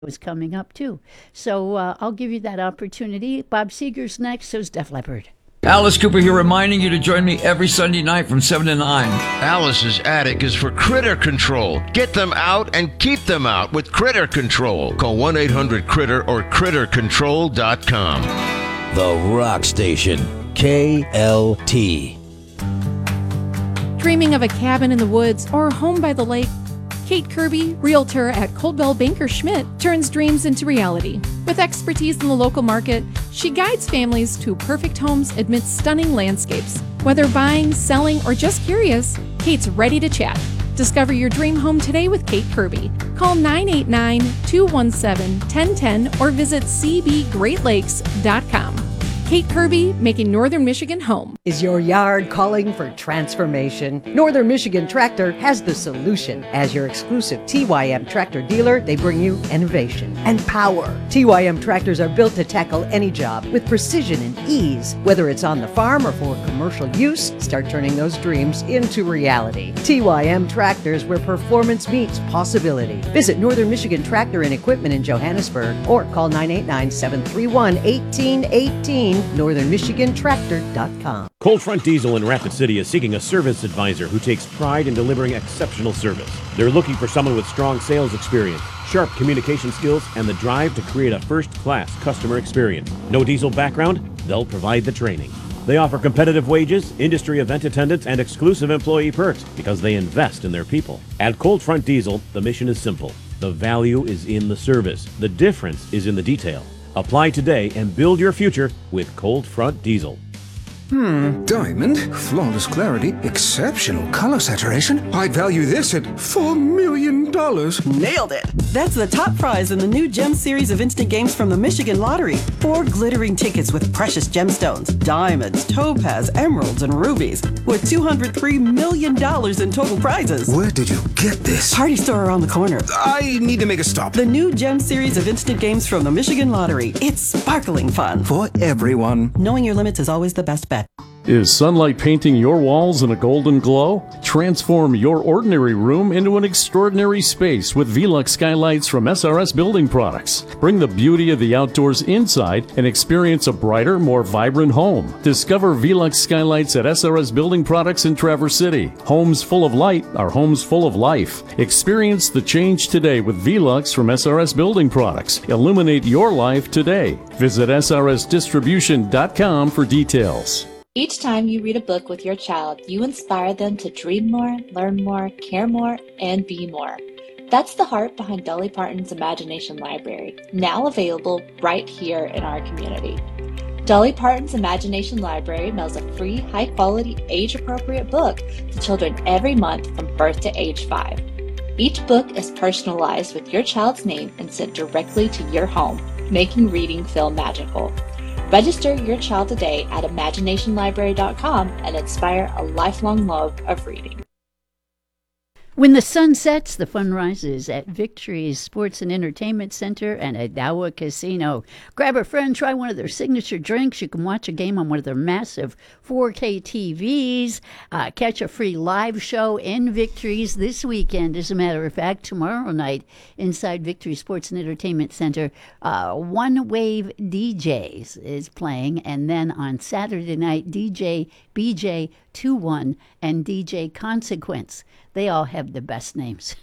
is coming up too. So I'll give you that opportunity. Bob Seger's next, so's Def Leppard. Alice Cooper here, reminding you to join me every Sunday night from 7 to 9. Alice's attic is for critter control. Get them out and keep them out with Critter Control. Call 1-800-CRITTER or CritterControl.com. The Rock Station, KLT. Dreaming of a cabin in the woods or home by the lake? Kate Kirby, realtor at Coldwell Banker Schmidt, turns dreams into reality. With expertise in the local market, she guides families to perfect homes amidst stunning landscapes. Whether buying, selling, or just curious, Kate's ready to chat. Discover your dream home today with Kate Kirby. Call 989-217-1010 or visit cbgreatlakes.com. Kate Kirby, making Northern Michigan home. Is your yard calling for transformation? Northern Michigan Tractor has the solution. As your exclusive TYM tractor dealer, they bring you innovation and power. TYM tractors are built to tackle any job with precision and ease. Whether it's on the farm or for commercial use, start turning those dreams into reality. TYM tractors, where performance meets possibility. Visit Northern Michigan Tractor and Equipment in Johannesburg or call 989-731-1818, northernmichigantractor.com. Cold Front Diesel in Rapid City is seeking a service advisor who takes pride in delivering exceptional service. They're looking for someone with strong sales experience, sharp communication skills, and the drive to create a first-class customer experience. No diesel background? They'll provide the training. They offer competitive wages, industry event attendance, and exclusive employee perks because they invest in their people. At Cold Front Diesel, the mission is simple. The value is in the service. The difference is in the detail. Apply today and build your future with Cold Front Diesel. Diamond, flawless clarity, exceptional color saturation. I'd value this at $4 million. Nailed it! That's the top prize in the new Gem series of instant games from the Michigan Lottery. 4 glittering tickets with precious gemstones, diamonds, topaz, emeralds, and rubies, with $203 million in total prizes. Where did you get this? Party store around the corner. I need to make a stop. The new Gem series of instant games from the Michigan Lottery. It's sparkling fun. For everyone. Knowing your limits is always the best bet. Is sunlight painting your walls in a golden glow? Transform your ordinary room into an extraordinary space with Velux skylights from SRS Building Products. Bring the beauty of the outdoors inside and experience a brighter, more vibrant home. Discover Velux skylights at SRS Building Products in Traverse City. Homes full of light are homes full of life. Experience the change today with Velux from SRS Building Products. Illuminate your life today. Visit srsdistribution.com for details. Each time you read a book with your child, you inspire them to dream more, learn more, care more, and be more. That's the heart behind Dolly Parton's Imagination Library, now available right here in our community. Dolly Parton's Imagination Library mails a free, high-quality, age-appropriate book to children every month from birth to age 5. Each book is personalized with your child's name and sent directly to your home, making reading feel magical. Register your child today at imaginationlibrary.com and inspire a lifelong love of reading. When the sun sets, the fun rises at Victory's Sports and Entertainment Center and Adawa Casino. Grab a friend, try one of their signature drinks. You can watch a game on one of their massive 4K TVs. Catch a free live show in Victory's this weekend. As a matter of fact, tomorrow night inside Victory Sports and Entertainment Center, One Wave DJs is playing. And then on Saturday night, DJ BJ 21 and DJ Consequence. They all have the best names.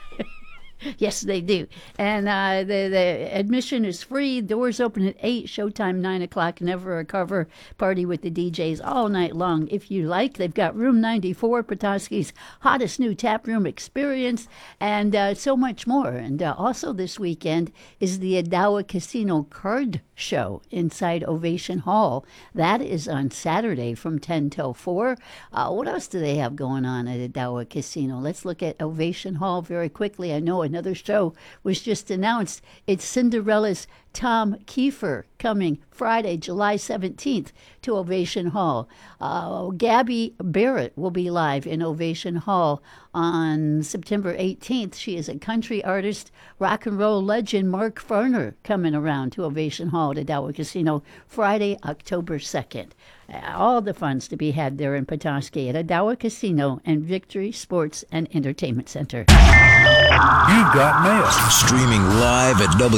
Yes, they do. And the admission is free. Doors open at 8, showtime 9 o'clock. Never a cover. Party with the DJs all night long if you like. They've got Room 94, Petoskey's hottest new tap room experience, and so much more. And also this weekend is the Adawa Casino Card Show inside Ovation Hall. That is on Saturday from 10 till 4. What else do they have going on at Adawa Casino? Let's look at Ovation Hall very quickly. I know another show was just announced. It's Cinderella's Tom Kiefer coming Friday, July 17th to Ovation Hall. Gabby Barrett will be live in Ovation Hall on September 18th. She is a country artist. Rock and roll legend Mark Farner coming around to Ovation Hall to Adawa Casino Friday, October 2nd. All the funds to be had there in Petoskey at Adawa Casino and Victory Sports and Entertainment Center. You got mail. Streaming live at